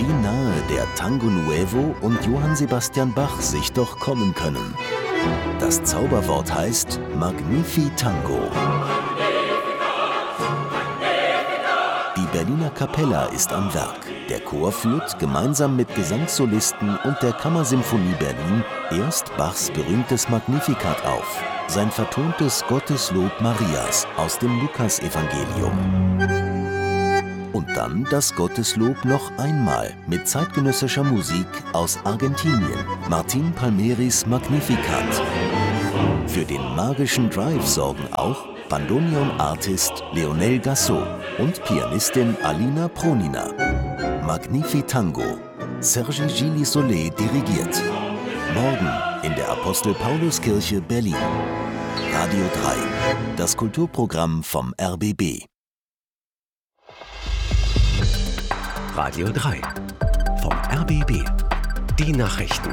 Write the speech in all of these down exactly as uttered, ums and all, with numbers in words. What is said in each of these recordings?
wie nahe der Tango Nuevo und Johann Sebastian Bach sich doch kommen können. Das Zauberwort heißt Magnifitango. Die Berliner Capella ist am Werk. Der Chor führt gemeinsam mit Gesangssolisten und der Kammersymphonie Berlin erst Bachs berühmtes Magnificat auf, sein vertontes Gotteslob Marias aus dem Lukasevangelium. Und dann das Gotteslob noch einmal mit zeitgenössischer Musik aus Argentinien, Martin Palmeris Magnificat. Für den magischen Drive sorgen auch Bandoneon-Artist Leonel Gassot und Pianistin Alina Pronina. Magnifitango. Serge Gilly-Solé dirigiert. Morgen in der Apostel-Paulus-Kirche Berlin. Radio drei. Das Kulturprogramm vom R B B. Radio drei. Vom R B B. Die Nachrichten.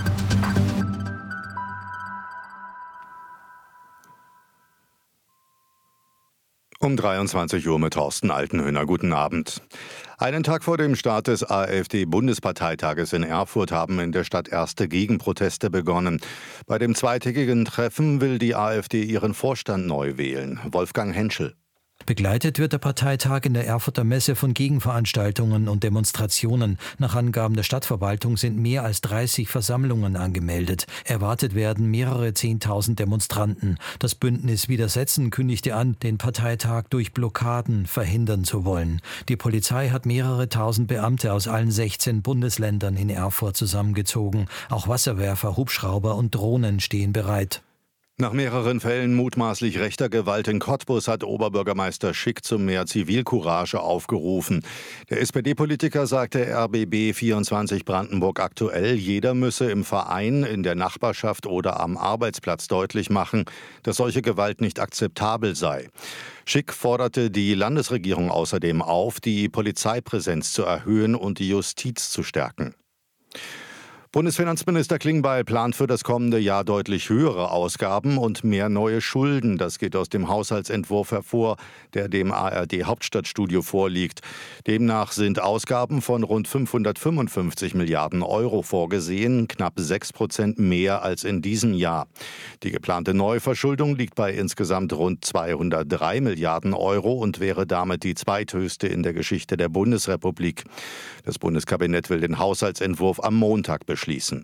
Um dreiundzwanzig Uhr mit Thorsten Altenhöhner. Guten Abend. Einen Tag vor dem Start des AfD-Bundesparteitages in Erfurt haben in der Stadt erste Gegenproteste begonnen. Bei dem zweitägigen Treffen will die AfD ihren Vorstand neu wählen. Wolfgang Henschel. Begleitet wird der Parteitag in der Erfurter Messe von Gegenveranstaltungen und Demonstrationen. Nach Angaben der Stadtverwaltung sind mehr als dreißig Versammlungen angemeldet. Erwartet werden mehrere Zehntausend Demonstranten. Das Bündnis Widersetzen kündigte an, den Parteitag durch Blockaden verhindern zu wollen. Die Polizei hat mehrere tausend Beamte aus allen sechzehn Bundesländern in Erfurt zusammengezogen. Auch Wasserwerfer, Hubschrauber und Drohnen stehen bereit. Nach mehreren Fällen mutmaßlich rechter Gewalt in Cottbus hat Oberbürgermeister Schick zu mehr Zivilcourage aufgerufen. Der S P D-Politiker sagte R B B vierundzwanzig Brandenburg aktuell, jeder müsse im Verein, in der Nachbarschaft oder am Arbeitsplatz deutlich machen, dass solche Gewalt nicht akzeptabel sei. Schick forderte die Landesregierung außerdem auf, die Polizeipräsenz zu erhöhen und die Justiz zu stärken. Bundesfinanzminister Klingbeil plant für das kommende Jahr deutlich höhere Ausgaben und mehr neue Schulden. Das geht aus dem Haushaltsentwurf hervor, der dem A R D-Hauptstadtstudio vorliegt. Demnach sind Ausgaben von rund fünfhundertfünfundfünfzig Milliarden Euro vorgesehen, knapp sechs Prozent mehr als in diesem Jahr. Die geplante Neuverschuldung liegt bei insgesamt rund zweihundertdrei Milliarden Euro und wäre damit die zweithöchste in der Geschichte der Bundesrepublik. Das Bundeskabinett will den Haushaltsentwurf am Montag beschließen. Schließen.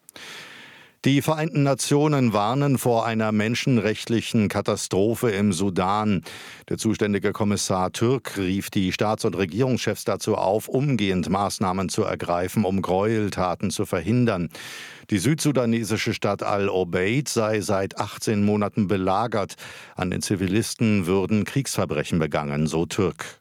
Die Vereinten Nationen warnen vor einer menschenrechtlichen Katastrophe im Sudan. Der zuständige Kommissar Türk rief die Staats- und Regierungschefs dazu auf, umgehend Maßnahmen zu ergreifen, um Gräueltaten zu verhindern. Die südsudanesische Stadt Al-Obeid sei seit achtzehn Monaten belagert. An den Zivilisten würden Kriegsverbrechen begangen, so Türk.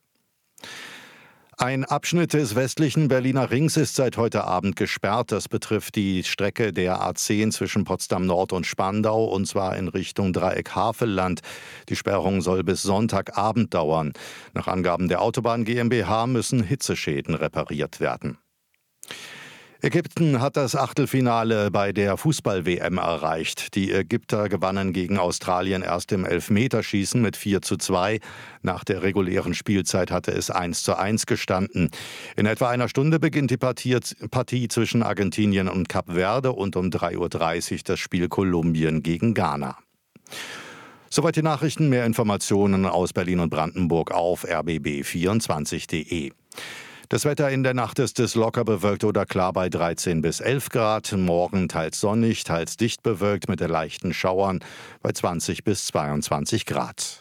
Ein Abschnitt des westlichen Berliner Rings ist seit heute Abend gesperrt. Das betrifft die Strecke der A zehn zwischen Potsdam Nord und Spandau, und zwar in Richtung Dreieck Havelland. Die Sperrung soll bis Sonntagabend dauern. Nach Angaben der Autobahn GmbH müssen Hitzeschäden repariert werden. Ägypten hat das Achtelfinale bei der Fußball-W M erreicht. Die Ägypter gewannen gegen Australien erst im Elfmeterschießen mit vier zu zwei. Nach der regulären Spielzeit hatte es eins zu eins gestanden. In etwa einer Stunde beginnt die Partie, Partie zwischen Argentinien und Kap Verde und um drei Uhr dreißig das Spiel Kolumbien gegen Ghana. Soweit die Nachrichten. Mehr Informationen aus Berlin und Brandenburg auf r b b vierundzwanzig punkt de. Das Wetter in der Nacht ist es locker bewölkt oder klar bei dreizehn bis elf Grad. Morgen teils sonnig, teils dicht bewölkt mit leichten Schauern bei zwanzig bis zweiundzwanzig Grad.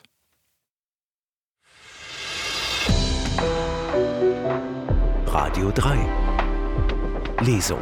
Radio drei. Lesung.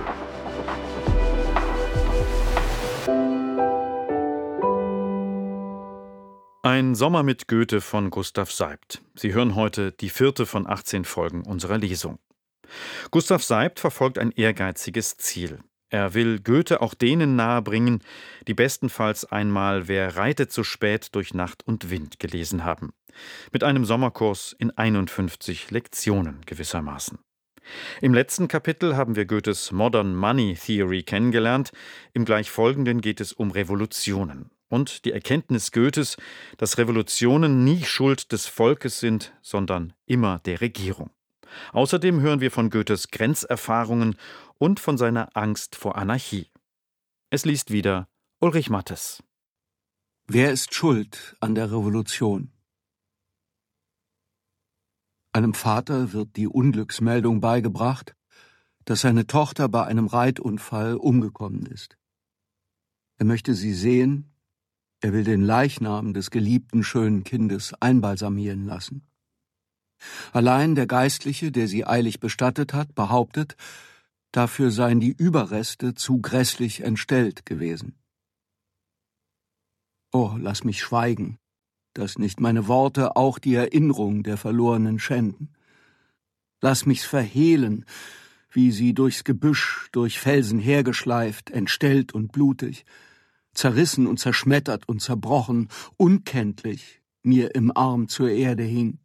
Ein Sommer mit Goethe von Gustav Seibt. Sie hören heute die vierte von achtzehn Folgen unserer Lesung. Gustav Seibt verfolgt ein ehrgeiziges Ziel. Er will Goethe auch denen nahebringen, die bestenfalls einmal Wer reitet so spät durch Nacht und Wind gelesen haben. Mit einem Sommerkurs in einundfünfzig Lektionen gewissermaßen. Im letzten Kapitel haben wir Goethes Modern Money Theory kennengelernt. Im gleich folgenden geht es um Revolutionen. Und die Erkenntnis Goethes, dass Revolutionen nie Schuld des Volkes sind, sondern immer der Regierung. Außerdem hören wir von Goethes Grenzerfahrungen und von seiner Angst vor Anarchie. Es liest wieder Ulrich Mattes. Wer ist schuld an der Revolution? Einem Vater wird die Unglücksmeldung beigebracht, dass seine Tochter bei einem Reitunfall umgekommen ist. Er möchte sie sehen, er will den Leichnam des geliebten schönen Kindes einbalsamieren lassen. Allein der Geistliche, der sie eilig bestattet hat, behauptet, dafür seien die Überreste zu grässlich entstellt gewesen. Oh, lass mich schweigen, dass nicht meine Worte auch die Erinnerung der Verlorenen schänden. Lass mich's verhehlen, wie sie durchs Gebüsch, durch Felsen hergeschleift, entstellt und blutig, zerrissen und zerschmettert und zerbrochen, unkenntlich mir im Arm zur Erde hing.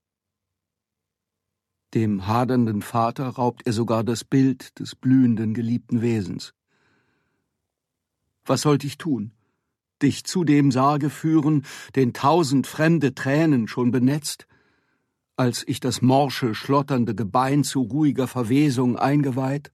Dem hadernden Vater raubt er sogar das Bild des blühenden, geliebten Wesens. Was sollt ich tun? Dich zu dem Sarge führen, den tausend fremde Tränen schon benetzt, als ich das morsche, schlotternde Gebein zu ruhiger Verwesung eingeweiht?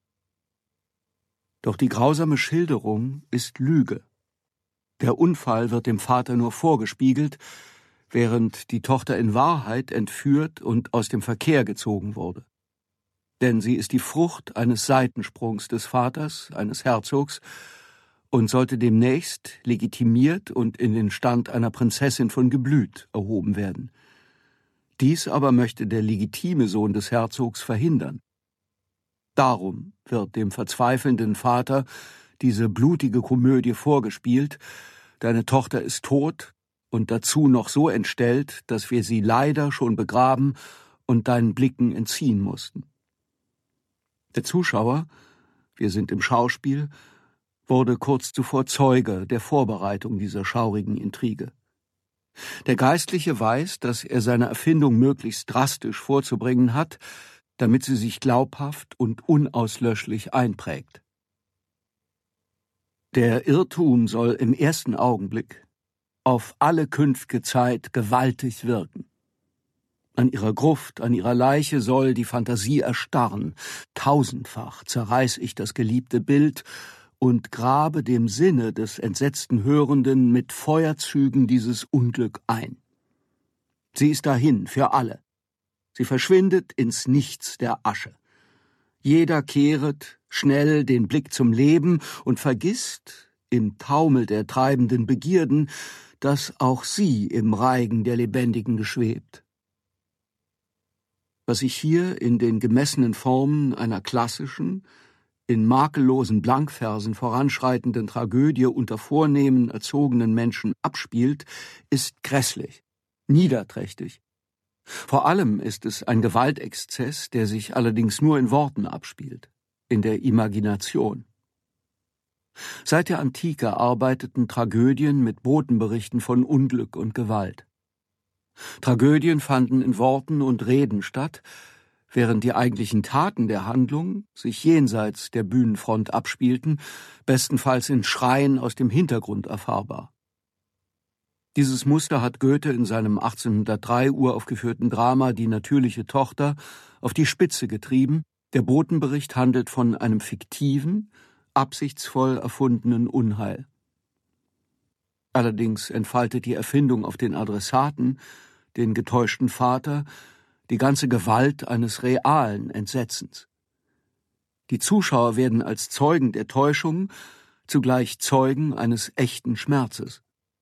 Doch die grausame Schilderung ist Lüge. Der Unfall wird dem Vater nur vorgespiegelt, während die Tochter in Wahrheit entführt und aus dem Verkehr gezogen wurde. Denn sie ist die Frucht eines Seitensprungs des Vaters, eines Herzogs, und sollte demnächst legitimiert und in den Stand einer Prinzessin von Geblüt erhoben werden. Dies aber möchte der legitime Sohn des Herzogs verhindern. Darum wird dem verzweifelnden Vater diese blutige Komödie vorgespielt: Deine Tochter ist tot und dazu noch so entstellt, dass wir sie leider schon begraben und deinen Blicken entziehen mussten. Der Zuschauer, wir sind im Schauspiel, wurde kurz zuvor Zeuge der Vorbereitung dieser schaurigen Intrige. Der Geistliche weiß, dass er seine Erfindung möglichst drastisch vorzubringen hat, damit sie sich glaubhaft und unauslöschlich einprägt. Der Irrtum soll im ersten Augenblick auf alle künftige Zeit gewaltig wirken. An ihrer Gruft, an ihrer Leiche soll die Fantasie erstarren. Tausendfach zerreiß ich das geliebte Bild und grabe dem Sinne des entsetzten Hörenden mit Feuerzügen dieses Unglück ein. Sie ist dahin für alle. Sie verschwindet ins Nichts der Asche. Jeder kehret schnell den Blick zum Leben und vergisst, im Taumel der treibenden Begierden, dass auch sie im Reigen der Lebendigen geschwebt. Was ich hier in den gemessenen Formen einer klassischen, in makellosen Blankversen voranschreitenden Tragödie unter vornehmen, erzogenen Menschen abspielt, ist grässlich, niederträchtig. Vor allem ist es ein Gewaltexzess, der sich allerdings nur in Worten abspielt, in der Imagination. Seit der Antike arbeiteten Tragödien mit Botenberichten von Unglück und Gewalt. Tragödien fanden in Worten und Reden statt, während die eigentlichen Taten der Handlung sich jenseits der Bühnenfront abspielten, bestenfalls in Schreien aus dem Hintergrund erfahrbar. Dieses Muster hat Goethe in seinem achtzehnhundertdrei uraufgeführten Drama »Die natürliche Tochter« auf die Spitze getrieben. Der Botenbericht handelt von einem fiktiven, absichtsvoll erfundenen Unheil. Allerdings entfaltet die Erfindung auf den Adressaten, den getäuschten Vater, die ganze Gewalt eines realen Entsetzens. Die Zuschauer werden als Zeugen der Täuschung zugleich Zeugen eines echten Schmerzes.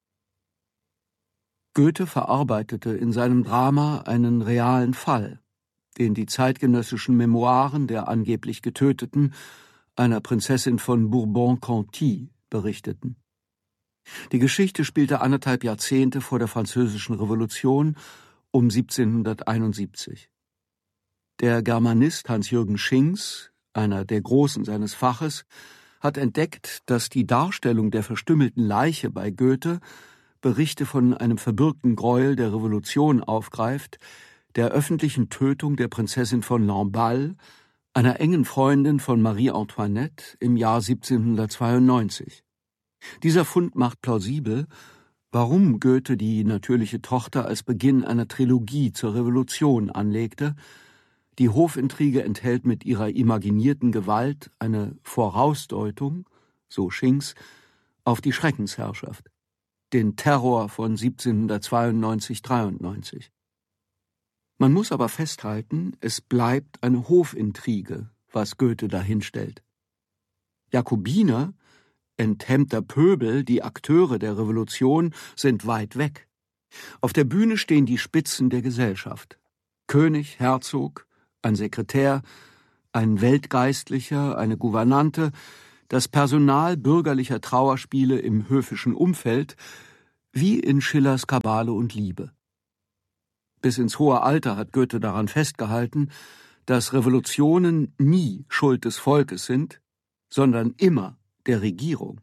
Goethe verarbeitete in seinem Drama einen realen Fall, den die zeitgenössischen Memoiren der angeblich Getöteten, einer Prinzessin von Bourbon-Conti, berichteten. Die Geschichte spielte anderthalb Jahrzehnte vor der Französischen Revolution um siebzehnhunderteinundsiebzig. Der Germanist Hans-Jürgen Schinks, einer der Großen seines Faches, hat entdeckt, dass die Darstellung der verstümmelten Leiche bei Goethe Berichte von einem verbürgten Gräuel der Revolution aufgreift, der öffentlichen Tötung der Prinzessin von Lamballe, einer engen Freundin von Marie Antoinette, im Jahr siebzehnhundertzweiundneunzig. Dieser Fund macht plausibel, warum Goethe die natürliche Tochter als Beginn einer Trilogie zur Revolution anlegte, Die Hofintrige enthält mit ihrer imaginierten Gewalt eine Vorausdeutung, so Schinks, auf die Schreckensherrschaft, den Terror von siebzehnhundertzweiundneunzig dreiundneunzig. Man muss aber festhalten, es bleibt eine Hofintrige, was Goethe dahinstellt. Jakobiner, enthemmter Pöbel, die Akteure der Revolution, sind weit weg. Auf der Bühne stehen die Spitzen der Gesellschaft. König, Herzog, ein Sekretär, ein Weltgeistlicher, eine Gouvernante, das Personal bürgerlicher Trauerspiele im höfischen Umfeld, wie in Schillers Kabale und Liebe. Bis ins hohe Alter hat Goethe daran festgehalten, dass Revolutionen nie Schuld des Volkes sind, sondern immer der Regierung.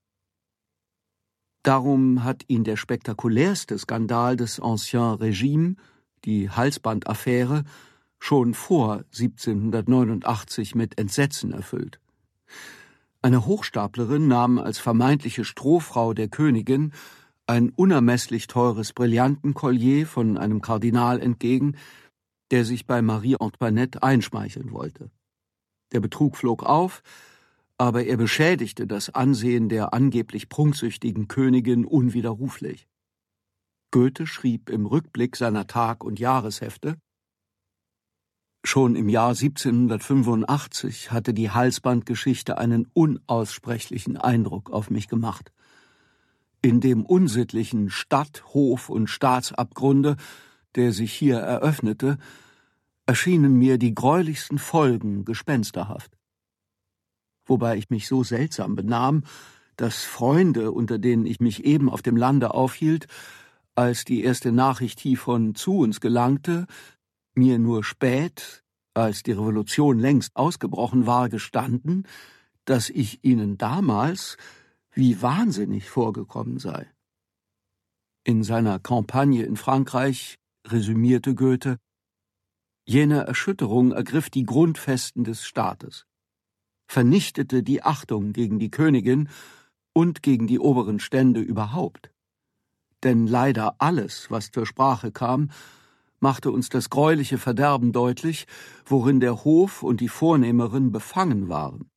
Darum hat ihn der spektakulärste Skandal des Ancien Régime, die Halsbandaffäre, schon vor siebzehnhundertneunundachtzig mit Entsetzen erfüllt. Eine Hochstaplerin nahm als vermeintliche Strohfrau der Königin ein unermesslich teures Brillantenkollier von einem Kardinal entgegen, der sich bei Marie Antoinette einschmeicheln wollte. Der Betrug flog auf, aber er beschädigte das Ansehen der angeblich prunksüchtigen Königin unwiderruflich. Goethe schrieb im Rückblick seiner Tag- und Jahreshefte: Schon im Jahr siebzehnhundertfünfundachtzig hatte die Halsbandgeschichte einen unaussprechlichen Eindruck auf mich gemacht. In dem unsittlichen Stadt-, Hof- und Staatsabgrunde, der sich hier eröffnete, erschienen mir die greulichsten Folgen gespensterhaft. Wobei ich mich so seltsam benahm, dass Freunde, unter denen ich mich eben auf dem Lande aufhielt, als die erste Nachricht hievon zu uns gelangte, mir nur spät, als die Revolution längst ausgebrochen war, gestanden, dass ich ihnen damals wie wahnsinnig vorgekommen sei. In seiner Kampagne in Frankreich resümierte Goethe: Jene Erschütterung ergriff die Grundfesten des Staates, vernichtete die Achtung gegen die Königin und gegen die oberen Stände überhaupt. Denn leider alles, was zur Sprache kam, machte uns das greuliche Verderben deutlich, worin der Hof und die Vornehmerin befangen waren.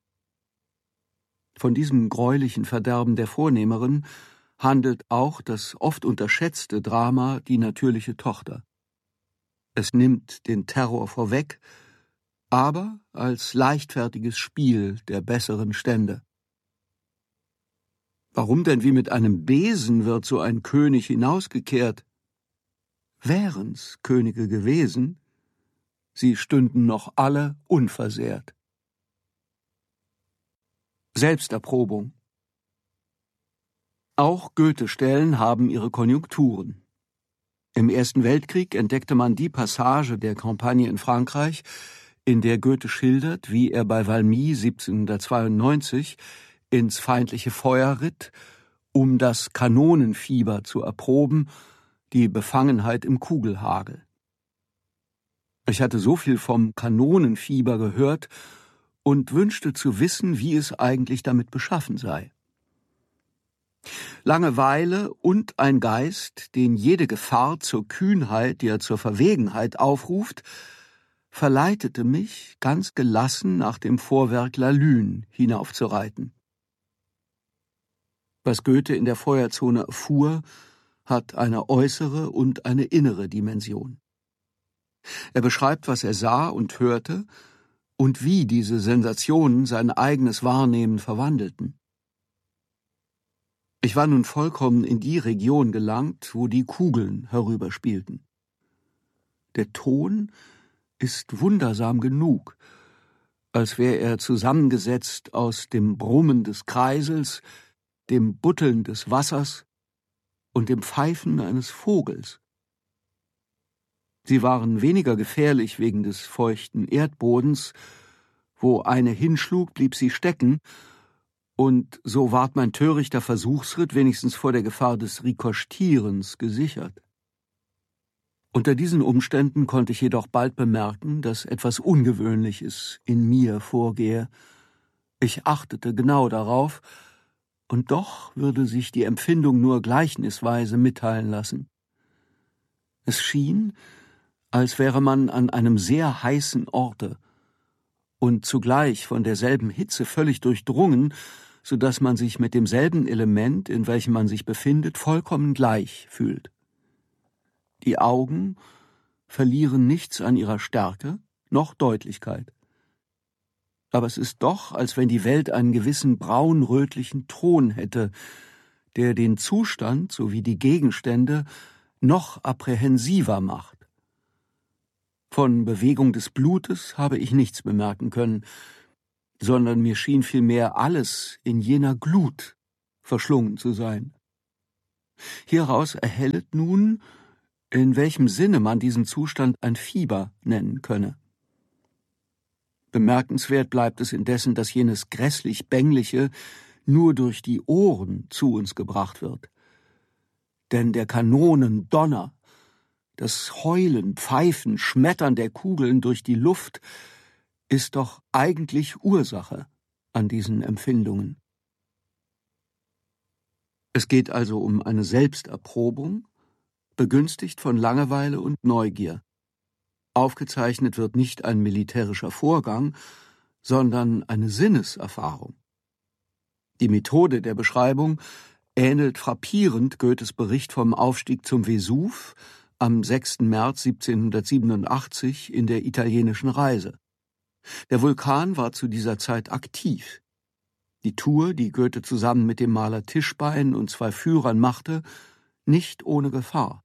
Von diesem greulichen Verderben der Vornehmerin handelt auch das oft unterschätzte Drama Die natürliche Tochter. Es nimmt den Terror vorweg, aber als leichtfertiges Spiel der besseren Stände. Warum denn wie mit einem Besen wird so ein König hinausgekehrt? Wären's Könige gewesen, sie stünden noch alle unversehrt. Selbsterprobung. Auch Goethe-Stellen haben ihre Konjunkturen. Im Ersten Weltkrieg entdeckte man die Passage der Kampagne in Frankreich, in der Goethe schildert, wie er bei Valmy siebzehnhundertzweiundneunzig ins feindliche Feuer ritt, um das Kanonenfieber zu erproben, die Befangenheit im Kugelhagel. Ich hatte so viel vom Kanonenfieber gehört und wünschte zu wissen, wie es eigentlich damit beschaffen sei. Langeweile und ein Geist, den jede Gefahr zur Kühnheit, ja zur Verwegenheit aufruft, verleitete mich, ganz gelassen nach dem Vorwerk La Lune hinaufzureiten. Was Goethe in der Feuerzone erfuhr, hat eine äußere und eine innere Dimension. Er beschreibt, was er sah und hörte und wie diese Sensationen sein eigenes Wahrnehmen verwandelten. Ich war nun vollkommen in die Region gelangt, wo die Kugeln herüberspielten. Der Ton ist wundersam genug, als wäre er zusammengesetzt aus dem Brummen des Kreisels, dem Butteln des Wassers und dem Pfeifen eines Vogels. Sie waren weniger gefährlich wegen des feuchten Erdbodens. Wo eine hinschlug, blieb sie stecken, und so ward mein törichter Versuchsritt wenigstens vor der Gefahr des Rikoschetierens gesichert. Unter diesen Umständen konnte ich jedoch bald bemerken, dass etwas Ungewöhnliches in mir vorgehe. Ich achtete genau darauf, und doch würde sich die Empfindung nur gleichnisweise mitteilen lassen. Es schien, als wäre man an einem sehr heißen Orte und zugleich von derselben Hitze völlig durchdrungen, so dass man sich mit demselben Element, in welchem man sich befindet, vollkommen gleich fühlt. Die Augen verlieren nichts an ihrer Stärke, noch Deutlichkeit. Aber es ist doch, als wenn die Welt einen gewissen braun-rötlichen Ton hätte, der den Zustand sowie die Gegenstände noch apprehensiver macht. Von Bewegung des Blutes habe ich nichts bemerken können, sondern mir schien vielmehr alles in jener Glut verschlungen zu sein. Hieraus erhellet nun, in welchem Sinne man diesen Zustand ein Fieber nennen könne. Bemerkenswert bleibt es indessen, dass jenes grässlich Bängliche nur durch die Ohren zu uns gebracht wird. Denn der Kanonen Donner, das Heulen, Pfeifen, Schmettern der Kugeln durch die Luft ist doch eigentlich Ursache an diesen Empfindungen. Es geht also um eine Selbsterprobung, begünstigt von Langeweile und Neugier. Aufgezeichnet wird nicht ein militärischer Vorgang, sondern eine Sinneserfahrung. Die Methode der Beschreibung ähnelt frappierend Goethes Bericht vom Aufstieg zum Vesuv am sechsten März siebzehnhundertsiebenundachtzig in der italienischen Reise. Der Vulkan war zu dieser Zeit aktiv. Die Tour, die Goethe zusammen mit dem Maler Tischbein und zwei Führern machte, nicht ohne Gefahr.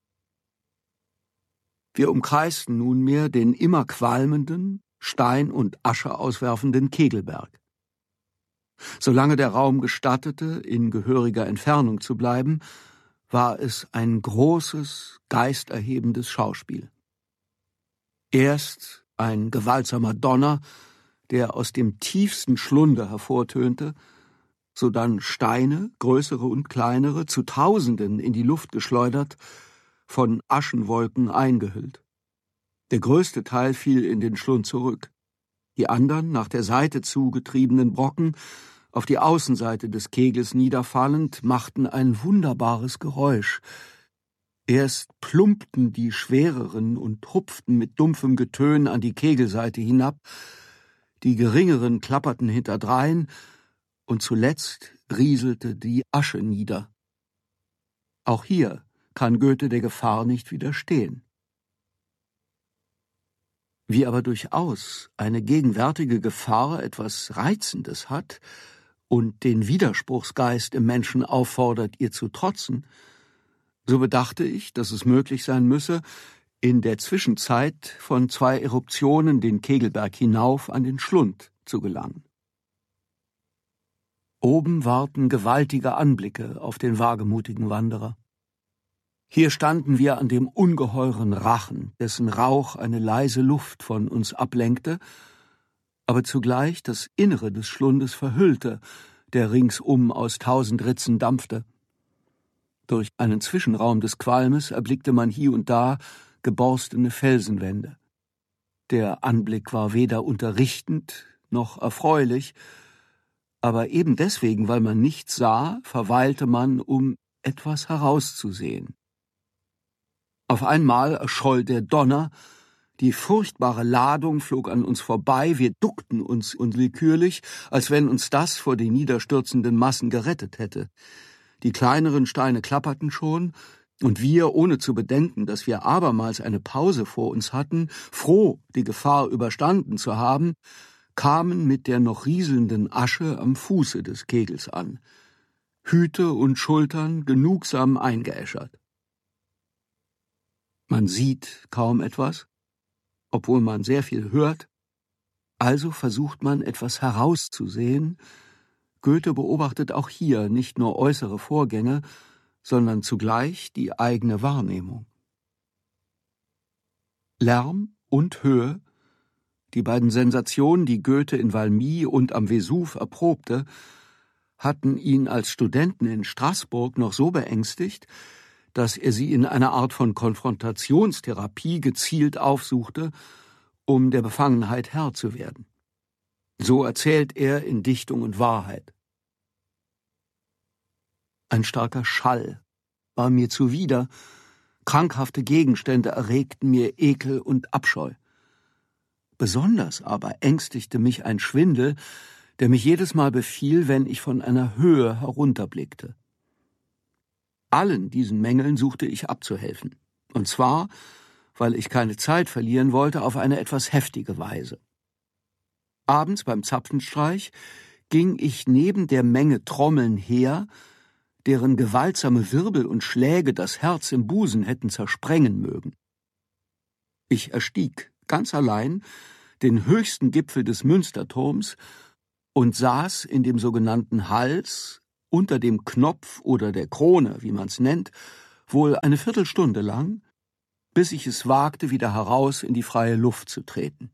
Wir umkreisten nunmehr den immer qualmenden, Stein und Asche auswerfenden Kegelberg. Solange der Raum gestattete, in gehöriger Entfernung zu bleiben, war es ein großes, geisterhebendes Schauspiel. Erst ein gewaltsamer Donner, der aus dem tiefsten Schlunde hervortönte, sodann Steine, größere und kleinere, zu Tausenden in die Luft geschleudert, von Aschenwolken eingehüllt. Der größte Teil fiel in den Schlund zurück. Die anderen, nach der Seite zugetriebenen Brocken, auf die Außenseite des Kegels niederfallend, machten ein wunderbares Geräusch. Erst plumpten die schwereren und hupften mit dumpfem Getön an die Kegelseite hinab, die geringeren klapperten hinterdrein, und zuletzt rieselte die Asche nieder. Auch hier kann Goethe der Gefahr nicht widerstehen. Wie aber durchaus eine gegenwärtige Gefahr etwas Reizendes hat und den Widerspruchsgeist im Menschen auffordert, ihr zu trotzen, so bedachte ich, dass es möglich sein müsse, in der Zwischenzeit von zwei Eruptionen den Kegelberg hinauf an den Schlund zu gelangen. Oben warten gewaltige Anblicke auf den wagemutigen Wanderer. Hier standen wir an dem ungeheuren Rachen, dessen Rauch eine leise Luft von uns ablenkte, aber zugleich das Innere des Schlundes verhüllte, der ringsum aus tausend Ritzen dampfte. Durch einen Zwischenraum des Qualmes erblickte man hier und da geborstene Felsenwände. Der Anblick war weder unterrichtend noch erfreulich, aber eben deswegen, weil man nichts sah, verweilte man, um etwas herauszusehen. Auf einmal erscholl der Donner, die furchtbare Ladung flog an uns vorbei, wir duckten uns unwillkürlich, als wenn uns das vor den niederstürzenden Massen gerettet hätte. Die kleineren Steine klapperten schon, und wir, ohne zu bedenken, dass wir abermals eine Pause vor uns hatten, froh, die Gefahr überstanden zu haben, kamen mit der noch rieselnden Asche am Fuße des Kegels an, Hüte und Schultern genugsam eingeäschert. Man sieht kaum etwas, obwohl man sehr viel hört, also versucht man etwas herauszusehen. Goethe beobachtet auch hier nicht nur äußere Vorgänge, sondern zugleich die eigene Wahrnehmung. Lärm und Höhe, die beiden Sensationen, die Goethe in Valmy und am Vesuv erprobte, hatten ihn als Studenten in Straßburg noch so beängstigt, dass er sie in einer Art von Konfrontationstherapie gezielt aufsuchte, um der Befangenheit Herr zu werden. So erzählt er in Dichtung und Wahrheit. Ein starker Schall war mir zuwider, Krankhafte Gegenstände erregten mir Ekel und Abscheu. Besonders aber ängstigte mich ein Schwindel, der mich jedes Mal befiel, wenn ich von einer Höhe herunterblickte. Allen diesen Mängeln suchte ich abzuhelfen, und zwar, weil ich keine Zeit verlieren wollte, auf eine etwas heftige Weise. Abends beim Zapfenstreich ging ich neben der Menge Trommeln her, deren gewaltsame Wirbel und Schläge das Herz im Busen hätten zersprengen mögen. Ich erstieg ganz allein den höchsten Gipfel des Münsterturms und saß in dem sogenannten Hals, unter dem Knopf oder der Krone, wie man's nennt, wohl eine Viertelstunde lang, bis ich es wagte, wieder heraus in die freie Luft zu treten.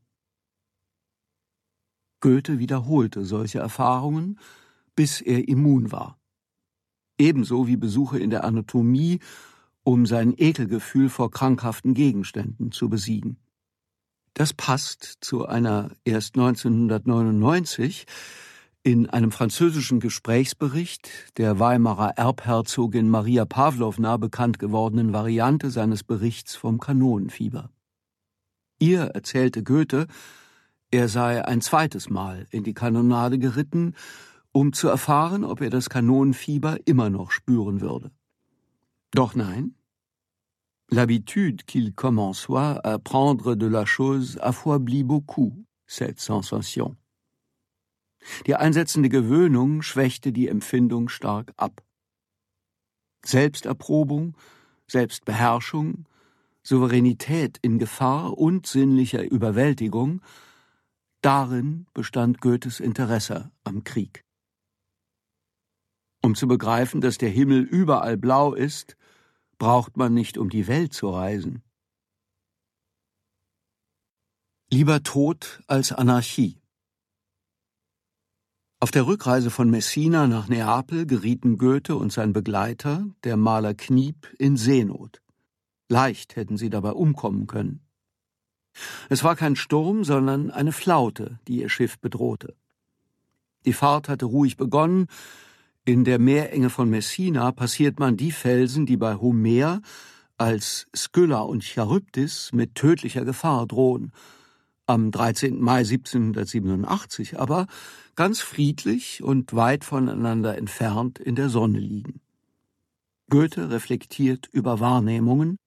Goethe wiederholte solche Erfahrungen, bis er immun war. Ebenso wie Besuche in der Anatomie, um sein Ekelgefühl vor krankhaften Gegenständen zu besiegen. Das passt zu einer erst neunzehnhundertneunundneunzig in einem französischen Gesprächsbericht der Weimarer Erbherzogin Maria Pawlowna bekannt gewordenen Variante seines Berichts vom Kanonenfieber. Ihr erzählte Goethe, er sei ein zweites Mal in die Kanonade geritten, um zu erfahren, ob er das Kanonenfieber immer noch spüren würde. Doch nein, l'habitude qu'il commençoit à prendre de la chose affaiblit beaucoup cette sensation. Die einsetzende Gewöhnung schwächte die Empfindung stark ab. Selbsterprobung, Selbstbeherrschung, Souveränität in Gefahr und sinnlicher Überwältigung, darin bestand Goethes Interesse am Krieg. Um zu begreifen, dass der Himmel überall blau ist, braucht man nicht um die Welt zu reisen. Lieber Tod als Anarchie. Auf der Rückreise von Messina nach Neapel gerieten Goethe und sein Begleiter, der Maler Kniep, in Seenot. Leicht hätten sie dabei umkommen können. Es war kein Sturm, sondern eine Flaute, die ihr Schiff bedrohte. Die Fahrt hatte ruhig begonnen. In der Meerenge von Messina passiert man die Felsen, die bei Homer als Skylla und Charybdis mit tödlicher Gefahr drohen. Am dreizehnten Mai siebzehnhundertsiebenundachtzig aber ganz friedlich und weit voneinander entfernt in der Sonne liegen. Goethe reflektiert über Wahrnehmungen.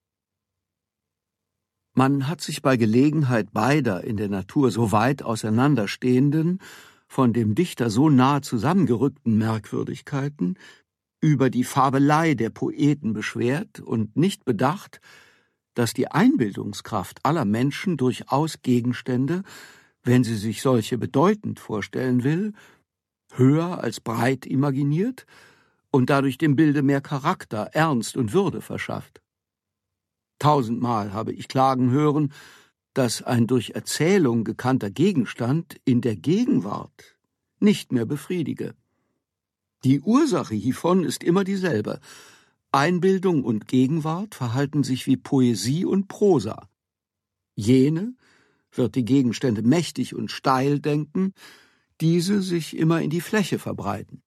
Man hat sich bei Gelegenheit beider in der Natur so weit auseinanderstehenden, von dem Dichter so nahe zusammengerückten Merkwürdigkeiten über die Fabelei der Poeten beschwert und nicht bedacht, dass die Einbildungskraft aller Menschen durchaus Gegenstände, wenn sie sich solche bedeutend vorstellen will, höher als breit imaginiert und dadurch dem Bilde mehr Charakter, Ernst und Würde verschafft. Tausendmal habe ich klagen hören, dass ein durch Erzählung gekannter Gegenstand in der Gegenwart nicht mehr befriedige. Die Ursache hiervon ist immer dieselbe. Einbildung und Gegenwart verhalten sich wie Poesie und Prosa. Jene wird die Gegenstände mächtig und steil denken, diese sich immer in die Fläche verbreiten.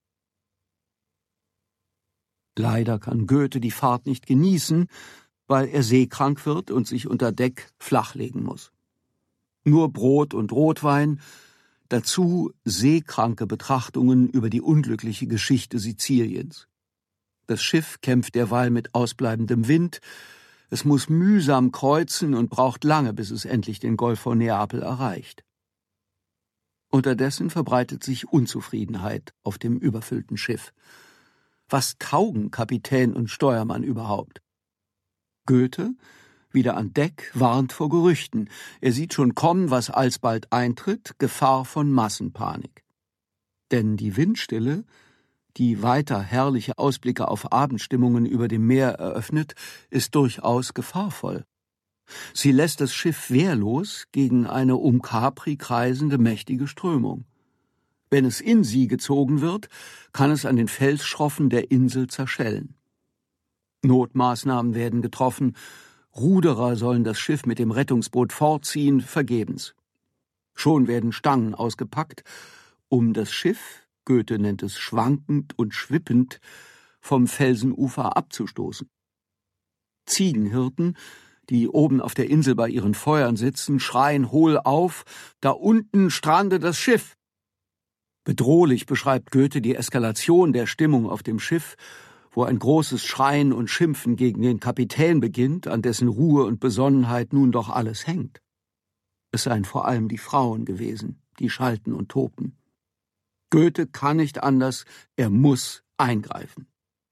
Leider kann Goethe die Fahrt nicht genießen, weil er seekrank wird und sich unter Deck flachlegen muss. Nur Brot und Rotwein, dazu seekranke Betrachtungen über die unglückliche Geschichte Siziliens. Das Schiff kämpft derweil mit ausbleibendem Wind, es muss mühsam kreuzen und braucht lange, bis es endlich den Golf von Neapel erreicht. Unterdessen verbreitet sich Unzufriedenheit auf dem überfüllten Schiff. Was taugen Kapitän und Steuermann überhaupt? Goethe, wieder an Deck, warnt vor Gerüchten. Er sieht schon kommen, was alsbald eintritt, Gefahr von Massenpanik. Denn die Windstille, die weiter herrliche Ausblicke auf Abendstimmungen über dem Meer eröffnet, ist durchaus gefahrvoll. Sie lässt das Schiff wehrlos gegen eine um Capri kreisende mächtige Strömung. Wenn es in sie gezogen wird, kann es an den Felsschroffen der Insel zerschellen. Notmaßnahmen werden getroffen, Ruderer sollen das Schiff mit dem Rettungsboot fortziehen, vergebens. Schon werden Stangen ausgepackt, um das Schiff, Goethe nennt es schwankend und schwippend, vom Felsenufer abzustoßen. Ziegenhirten, die oben auf der Insel bei ihren Feuern sitzen, schreien hohl auf: Da unten strandet das Schiff! Bedrohlich beschreibt Goethe die Eskalation der Stimmung auf dem Schiff, wo ein großes Schreien und Schimpfen gegen den Kapitän beginnt, an dessen Ruhe und Besonnenheit nun doch alles hängt. Es seien vor allem die Frauen gewesen, die schalten und tobten. Goethe kann nicht anders, er muss eingreifen.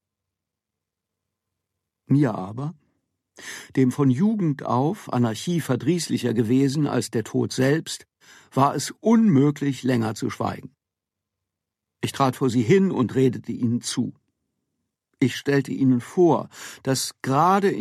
Mir aber, dem von Jugend auf Anarchie verdrießlicher gewesen als der Tod selbst, war es unmöglich, länger zu schweigen. Ich trat vor sie hin und redete ihnen zu. Ich stellte ihnen vor, dass gerade